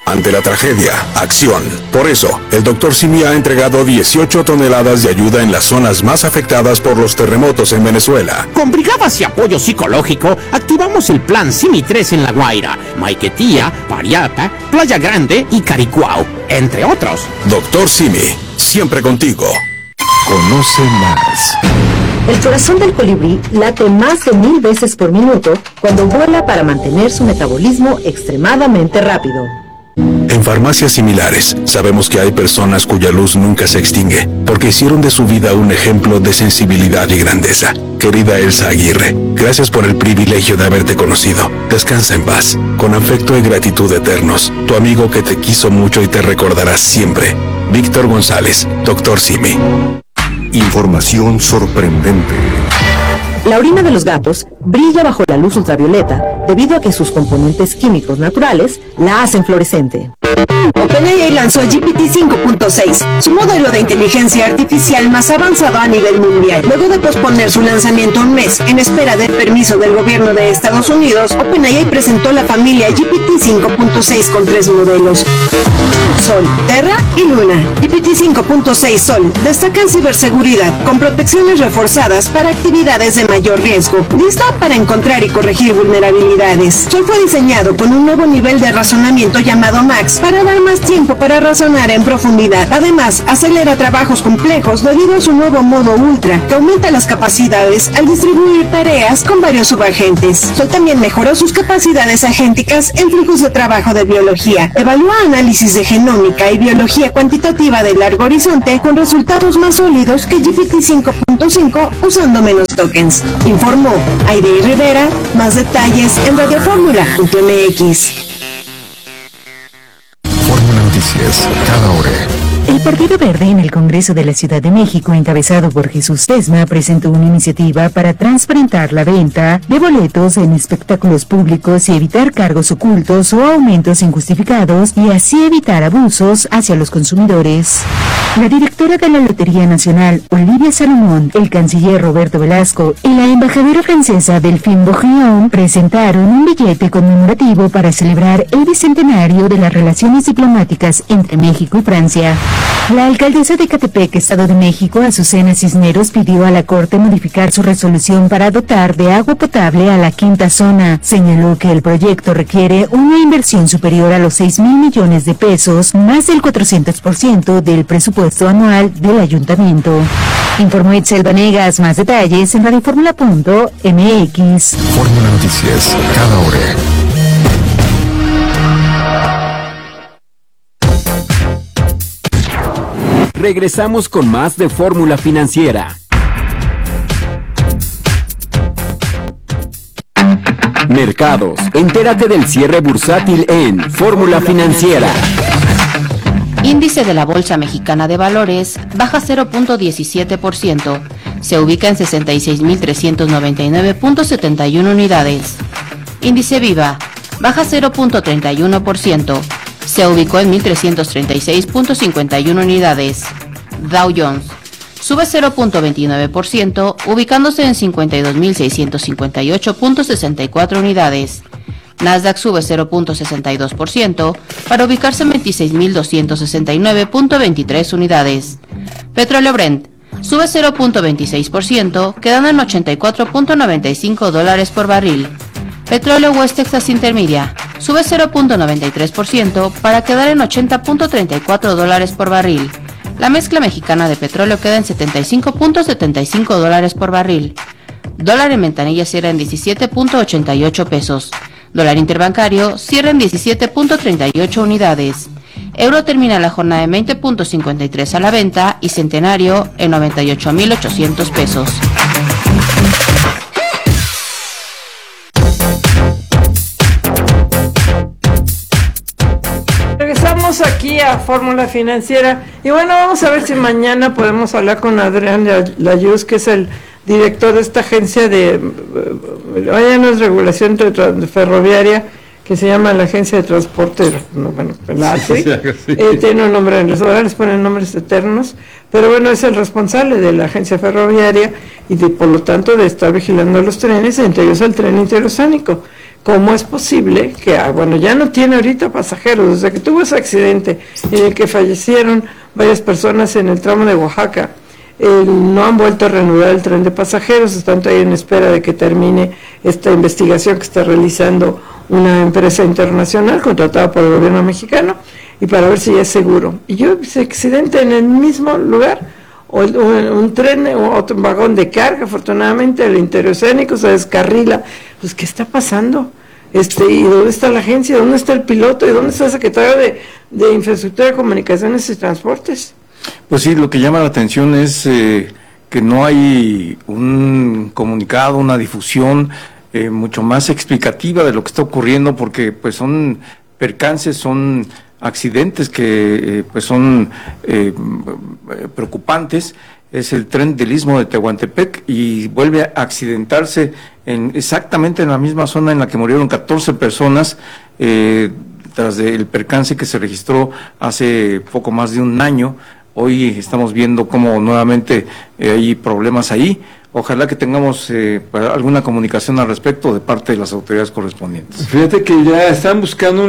Ante la tragedia, acción. Por eso, el Dr. Simi ha entregado 18 toneladas de ayuda en las zonas más afectadas por los terremotos en Venezuela. Con brigadas y apoyo psicológico, activamos el Plan Simi 3 en La Guaira, Maiquetía, Pariata, Playa Grande y Caricuao, entre otros. Dr. Simi, siempre contigo. Conoce más. El corazón del colibrí late más de 1000 veces por minuto cuando vuela para mantener su metabolismo extremadamente rápido. En farmacias similares, sabemos que hay personas cuya luz nunca se extingue, porque hicieron de su vida un ejemplo de sensibilidad y grandeza. Querida Elsa Aguirre, gracias por el privilegio de haberte conocido. Descansa en paz, con afecto y gratitud eternos. Tu amigo que te quiso mucho y te recordará siempre. Víctor González, Dr. Simi. Información sorprendente. La orina de los gatos brilla bajo la luz ultravioleta debido a que sus componentes químicos naturales la hacen fluorescente. OpenAI lanzó GPT 5.6, su modelo de inteligencia artificial más avanzado a nivel mundial. Luego de posponer su lanzamiento un mes en espera del permiso del gobierno de Estados Unidos, OpenAI presentó la familia GPT 5.6 con 3 modelos: Sol, Terra y Luna. GPT 5.6 Sol destaca en ciberseguridad con protecciones reforzadas para actividades de mayor riesgo, listo para encontrar y corregir vulnerabilidades. Sol fue diseñado con un nuevo nivel de razonamiento llamado Max para dar más tiempo para razonar en profundidad. Además, acelera trabajos complejos debido a su nuevo modo Ultra, que aumenta las capacidades al distribuir tareas con varios subagentes. Sol también mejoró sus capacidades agénticas en flujos de trabajo de biología. Evalúa análisis de genómica y biología cuantitativa de largo horizonte con resultados más sólidos que GPT 5.5 usando menos tokens. Informó Aide Rivera. Más detalles en radioformula.mx. Fórmula Noticias, cada hora. El Partido Verde en el Congreso de la Ciudad de México, encabezado por Jesús Tesma, presentó una iniciativa para transparentar la venta de boletos en espectáculos públicos y evitar cargos ocultos o aumentos injustificados y así evitar abusos hacia los consumidores. La directora de la Lotería Nacional, Olivia Salomón, el canciller Roberto Velasco y la embajadora francesa Delphine Bourguignon presentaron un billete conmemorativo para celebrar el bicentenario de las relaciones diplomáticas entre México y Francia. La alcaldesa de Ecatepec, Estado de México, Azucena Cisneros, pidió a la Corte modificar su resolución para dotar de agua potable a la quinta zona. Señaló que el proyecto requiere una inversión superior a los 6,000 millones de pesos, más del 400% del presupuesto anual del ayuntamiento. Informó Itzel Vanegas. Más detalles en radioformula.mx. Fórmula Noticias, cada hora. Regresamos con más de Fórmula Financiera. Mercados. Entérate del cierre bursátil en Fórmula Financiera. Índice de la Bolsa Mexicana de Valores baja 0.17%. Se ubica en 66.399.71 unidades. Índice Viva baja 0.31%. Se ubicó en 1.336.51 unidades. Dow Jones sube 0.29%, ubicándose en 52.658.64 unidades. Nasdaq sube 0.62% para ubicarse en 26.269.23 unidades. Petróleo Brent sube 0.26%, quedando en $84.95 por barril. Petróleo West Texas Intermedia sube 0.93% para quedar en $80.34 por barril. La mezcla mexicana de petróleo queda en $75.75 por barril. Dólar en ventanilla cierra en 17.88 pesos. Dólar interbancario cierra en 17.38 unidades. Euro termina la jornada en 20.53 a la venta y centenario en 98.800 pesos. Regresamos aquí a Fórmula Financiera y bueno, vamos a ver si mañana podemos hablar con Adrián Layuz, que es el director de esta agencia de, ya no es regulación ferroviaria, que se llama la Agencia de Transporte, la ATRI, tiene un nombre, en los horarios ponen nombres eternos, pero bueno, es el responsable de la agencia ferroviaria y por lo tanto de estar vigilando los trenes, entre ellos el tren interoceánico. ¿cómo es posible que, ya no tiene ahorita pasajeros? Desde que tuvo ese accidente en el que fallecieron varias personas en el tramo de Oaxaca, no han vuelto a reanudar el tren de pasajeros, están todavía en espera de que termine esta investigación que está realizando una empresa internacional contratada por el gobierno mexicano, y para ver si ya es seguro. Y yo, ese accidente en el mismo lugar, o un tren o otro vagón de carga, afortunadamente el interoceánico se descarrila. Pues, ¿qué está pasando? ¿Y dónde está la agencia? ¿Dónde está el piloto? ¿Y dónde está el secretario de Infraestructura de Comunicaciones y Transportes? Pues sí, lo que llama la atención es que no hay un comunicado, una difusión mucho más explicativa de lo que está ocurriendo, porque pues son percances, son accidentes que pues son preocupantes. Es el tren del Istmo de Tehuantepec y vuelve a accidentarse exactamente en la misma zona en la que murieron 14 personas tras el percance que se registró hace poco más de un año. Hoy estamos viendo cómo nuevamente hay problemas ahí. Ojalá que tengamos alguna comunicación al respecto de parte de las autoridades correspondientes. Fíjate que ya están buscando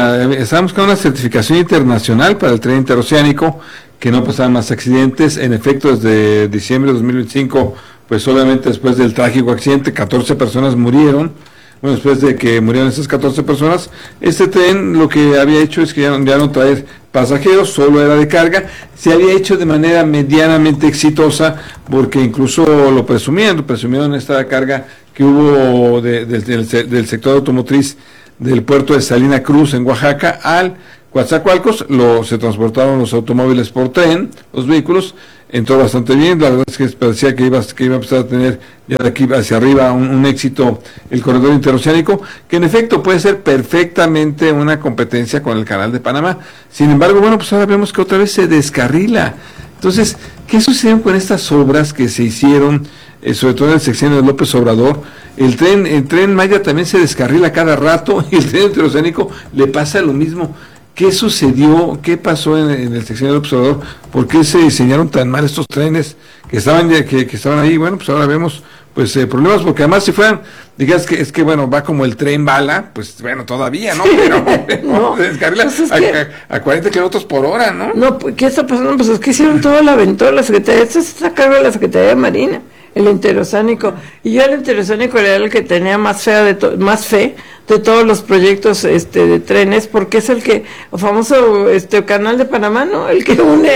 una certificación internacional para el tren interoceánico, que no pasaran más accidentes. En efecto, desde diciembre de 2025, pues solamente después del trágico accidente, 14 personas murieron. Bueno, después de que murieron esas 14 personas, este tren lo que había hecho es que ya no traer pasajeros, solo era de carga. Se había hecho de manera medianamente exitosa, porque incluso lo presumieron esta carga que hubo del sector automotriz del puerto de Salina Cruz en Oaxaca al Coatzacoalcos. Se transportaron los automóviles por tren, los vehículos, entró bastante bien. La verdad es que parecía que iba a empezar a tener ya de aquí hacia arriba un éxito el corredor interoceánico, que en efecto puede ser perfectamente una competencia con el Canal de Panamá. Sin embargo, pues ahora vemos que otra vez se descarrila. Entonces, ¿qué sucedió con estas obras que se hicieron, sobre todo en el sexenio de López Obrador? El tren Maya también se descarrila cada rato, y el tren interoceánico le pasa lo mismo. ¿Qué sucedió? ¿Qué pasó en el sexenio del observador? ¿Por qué se diseñaron tan mal estos trenes que estaban ahí? Bueno, pues ahora vemos problemas, porque además si fueran, digas que va como el tren bala, pues bueno, todavía, ¿no? Pero no, se descarrila a 40 kilómetros por hora, ¿no? No, ¿qué está pasando? Pues es que hicieron todo el aventón, la Secretaría, esto está a cargo de la Secretaría de Marina, el interoceánico, y yo el interoceánico era el que tenía más fe de todos los proyectos de trenes, porque es el famoso Canal de Panamá, ¿no? El que une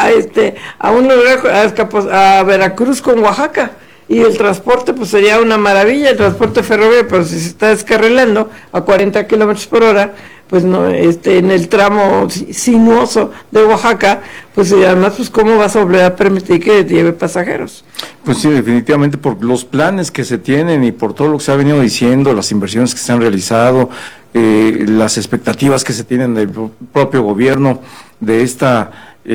a un lugar, a Veracruz con Oaxaca, y el transporte pues sería una maravilla, el transporte ferroviario, pero si se está descarrilando a 40 kilómetros por hora, pues no, en el tramo sinuoso de Oaxaca, pues además, pues cómo vas a volver a permitir que lleve pasajeros. Pues sí, definitivamente por los planes que se tienen y por todo lo que se ha venido diciendo, las inversiones que se han realizado, las expectativas que se tienen del propio gobierno de esta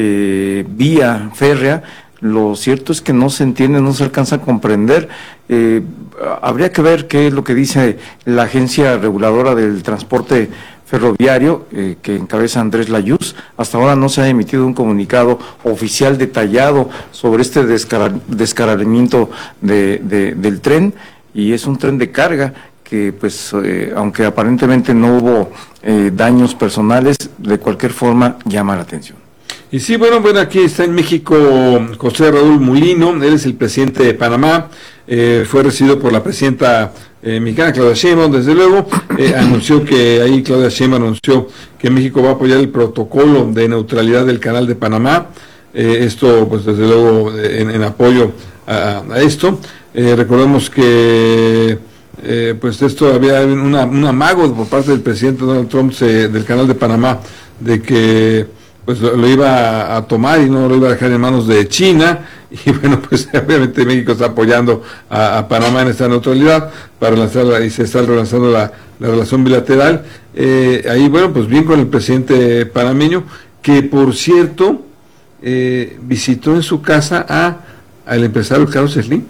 vía férrea. Lo cierto es que no se entiende, no se alcanza a comprender. Habría que ver qué es lo que dice la Agencia Reguladora del Transporte Ferroviario, que encabeza Andrés Layuz. Hasta ahora no se ha emitido un comunicado oficial detallado sobre este descarrilamiento del tren, y es un tren de carga que, pues, aunque aparentemente no hubo daños personales, de cualquier forma llama la atención. Y sí, bueno, aquí está en México José Raúl Mulino, él es el presidente de Panamá, fue recibido por la presidenta mexicana Claudia Sheinbaum, desde luego. Claudia Sheinbaum anunció que México va a apoyar el protocolo de neutralidad del Canal de Panamá, esto pues desde luego en apoyo a esto. Recordemos que pues esto había un amago por parte del presidente Donald Trump del Canal de Panamá, de que pues lo iba a tomar y no lo iba a dejar en manos de China, y bueno, pues obviamente México está apoyando a Panamá en esta neutralidad para lanzarla, y se está relanzando la relación bilateral. Ahí, bueno, pues bien con el presidente panameño, que por cierto visitó en su casa al empresario Carlos Slim.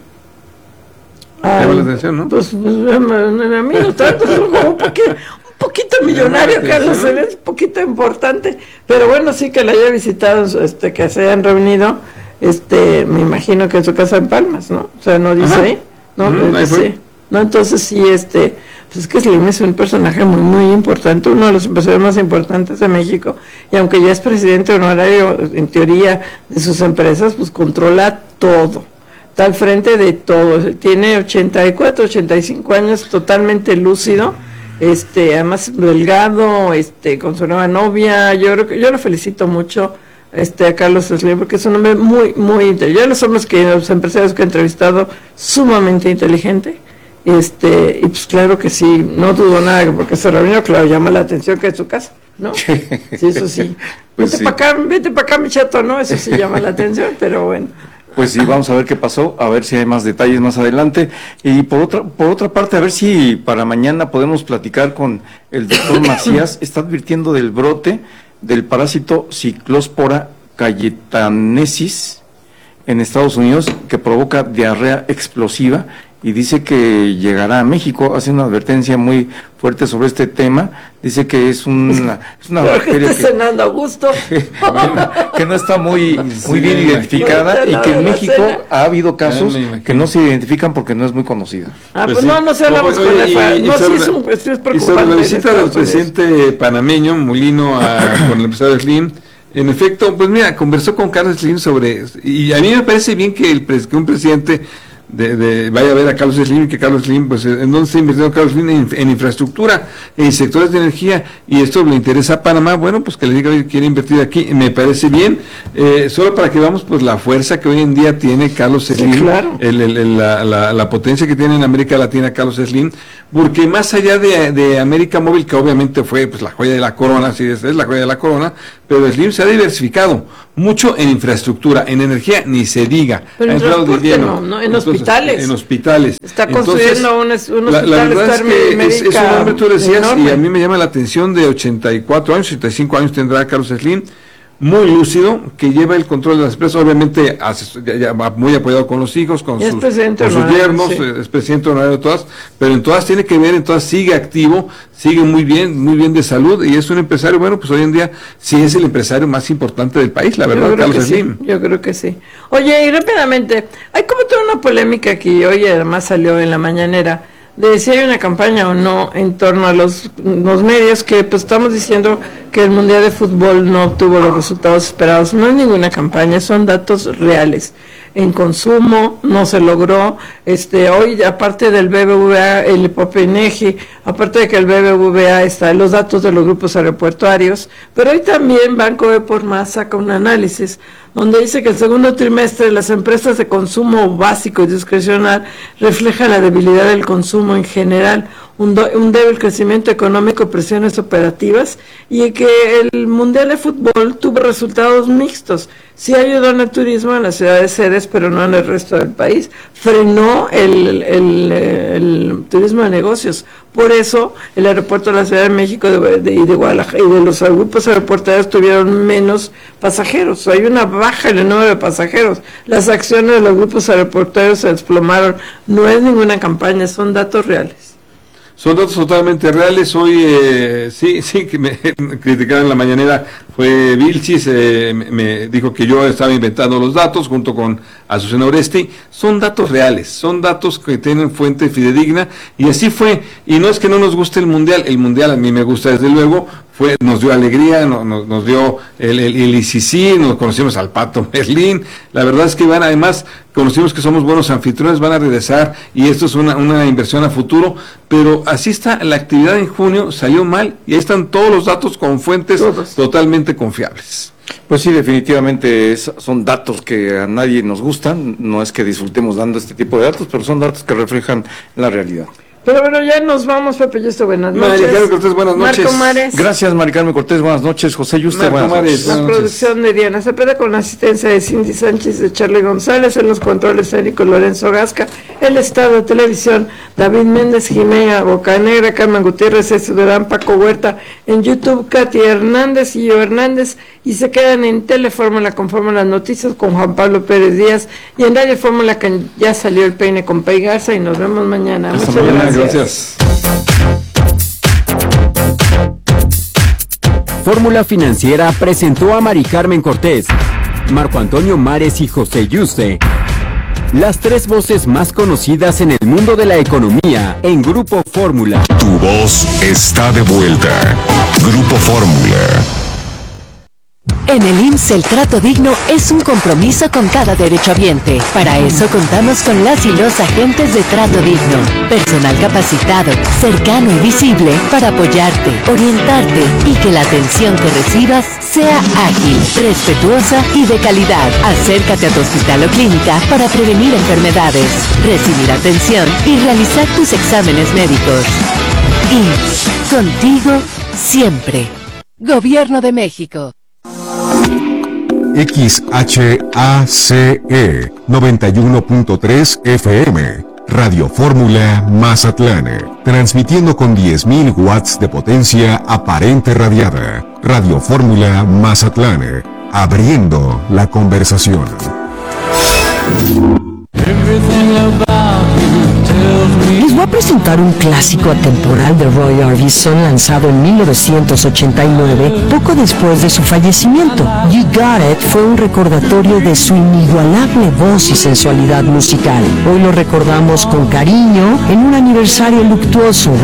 Llama la atención, ¿no? Pues a mí no tanto, como un poquito millonario, Carlos Slim, es un poquito importante, pero bueno, sí que la haya visitado, que se hayan reunido, me imagino que en su casa en Palmas, ¿no? O sea, no dice ahí, ¿no? Ahí fue. Sí. No, entonces sí, Pues es que Slim es un personaje muy, muy importante, uno de los empresarios más importantes de México, y aunque ya es presidente honorario, en teoría, de sus empresas, pues controla todo, está al frente de todo, tiene 84, 85 años, totalmente lúcido, además delgado, con su nueva novia. Yo lo felicito mucho a Carlos Slim, porque es un hombre muy, muy inteligente. Yo los empresarios que he entrevistado, sumamente inteligente. Y pues claro que sí, no dudo nada, porque se reunió, claro, llama la atención que es su casa, ¿no? Sí, eso sí. Pues vete para acá, mi chato, ¿no? Eso sí llama la atención, pero bueno. Pues sí, vamos a ver qué pasó, a ver si hay más detalles más adelante. Y por otra parte, a ver si para mañana podemos platicar con el doctor Macías. Está advirtiendo del brote del parásito Cyclospora cayetanensis en Estados Unidos, que provoca diarrea explosiva, y dice que llegará a México. Hace una advertencia muy fuerte sobre este tema. Dice que es una bacteria que cenando a gusto, que no está muy bien identificada, y que en México ha habido casos que no se identifican porque no es muy conocida. Pues no se hablamos con el no, sí es preocupante. Y sobre la visita del presidente panameño Mulino con el empresario Slim, en efecto, pues mira, conversó con Carlos Slim sobre, y a mí me parece bien que un presidente vaya a ver a Carlos Slim, que Carlos Slim, pues en dónde está invirtiendo Carlos Slim, en infraestructura, en sectores de energía, y esto le interesa a Panamá. Bueno, pues que le diga que quiere invertir aquí, me parece bien, solo para que veamos pues la fuerza que hoy en día tiene Carlos Slim, sí, claro. La potencia que tiene en América Latina Carlos Slim, porque más allá de América Móvil, que obviamente fue pues la joya de la corona, sí, es la joya de la corona, pero Slim se ha diversificado mucho en infraestructura, en energía, ni se diga. Pero en transporte no, en hospitales. En hospitales. Está construyendo un hospital. La verdad es que es un hombre, tú decías, enorme. Y a mí me llama la atención, de 84 años, 85 años tendrá Carlos Slim, muy lúcido, que lleva el control de las empresas, obviamente muy apoyado con los hijos, con sus yernos, sí. Es presidente honorario de todas, pero en todas tiene que ver, en todas sigue activo, sigue muy bien de salud, y es un empresario, bueno, pues hoy en día sí es el empresario más importante del país, la verdad, Carlos Slim. Sí, yo creo que sí. Oye, y rápidamente, hay como toda una polémica aquí, hoy además salió en la mañanera, de si hay una campaña o no en torno a los medios, que pues estamos diciendo que el Mundial de Fútbol no obtuvo los resultados esperados. No es ninguna campaña, son datos reales. En consumo no se logró, hoy aparte del BBVA, el INEGI, aparte de que el BBVA está en los datos de los grupos aeroportuarios, pero hoy también Banco de por Más saca un análisis donde dice que el segundo trimestre las empresas de consumo básico y discrecional reflejan la debilidad del consumo en general, un débil crecimiento económico, presiones operativas, y que el Mundial de Fútbol tuvo resultados mixtos. Sí ayudó en el turismo en las ciudades sedes, pero no en el resto del país. Frenó el turismo de negocios. Por eso el aeropuerto de la Ciudad de México y de Guadalajara y de los grupos aeroportuarios tuvieron menos pasajeros. Hay una baja en el número de pasajeros. Las acciones de los grupos aeroportuarios se desplomaron. No es ninguna campaña, son datos reales. Son datos totalmente reales. Hoy sí que me criticaron en la mañanera, fue Vilchis, me dijo que yo estaba inventando los datos junto con Azucena Oresti. Son datos reales, son datos que tienen fuente fidedigna, y así fue. Y no es que no nos guste el Mundial a mí me gusta desde luego, nos dio alegría, nos dio el ICC, nos conocimos al Pato Merlín. La verdad es que además conocimos que somos buenos anfitriones, van a regresar, y esto es una inversión a futuro, pero así está la actividad en junio, salió mal, y ahí están todos los datos con fuentes totalmente confiables. Pues sí, definitivamente son datos que a nadie nos gustan, no es que disfrutemos dando este tipo de datos, pero son datos que reflejan la realidad. Pero bueno, ya nos vamos, Pepe Yuste, buenas noches. Maricarmen Cortés, buenas noches. Marco Mares. Gracias, Maricarmen Cortés, buenas noches. José Yuste, buenas noches. La producción de Diana Cepeda, con la asistencia de Cindy Sánchez, de Charlie González, en los controles técnicos Lorenzo Gasca, el Estado de Televisión, David Méndez, Jimena Bocanegra, Carmen Gutiérrez, César Durán, Paco Huerta, en YouTube, Katy Hernández y yo Hernández, y se quedan en Telefórmula con Fórmula Noticias con Juan Pablo Pérez Díaz, y en Radio Fórmula, que ya salió el peine con Pei Garza, y nos vemos mañana. Muchas gracias. Gracias. Fórmula Financiera presentó a Maricarmen Cortés, Marco Antonio Mares y José Yuste. Las 3 voces más conocidas en el mundo de la economía en Grupo Fórmula. Tu voz está de vuelta. Grupo Fórmula. En el IMSS el trato digno es un compromiso con cada derechohabiente. Para eso contamos con las y los agentes de trato digno. Personal capacitado, cercano y visible para apoyarte, orientarte y que la atención que recibas sea ágil, respetuosa y de calidad. Acércate a tu hospital o clínica para prevenir enfermedades, recibir atención y realizar tus exámenes médicos. IMSS, contigo siempre. Gobierno de México. XHACE 91.3 FM, Radio Fórmula Mazatlán, transmitiendo con 10.000 watts de potencia aparente radiada. Radio Fórmula Mazatlán, abriendo la conversación. Les voy a presentar un clásico atemporal de Roy Orbison lanzado en 1989, poco después de su fallecimiento. You Got It fue un recordatorio de su inigualable voz y sensualidad musical. Hoy lo recordamos con cariño en un aniversario luctuoso.